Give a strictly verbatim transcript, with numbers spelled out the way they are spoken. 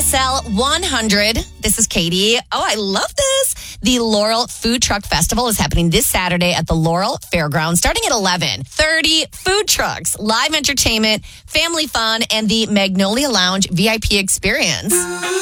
S L one hundred. This is Katie. Oh, I love this. The Laurel Food Truck Festival is happening this Saturday at the Laurel Fairgrounds starting at eleven. thirty food trucks, live entertainment, family fun, and the Magnolia Lounge V I P experience.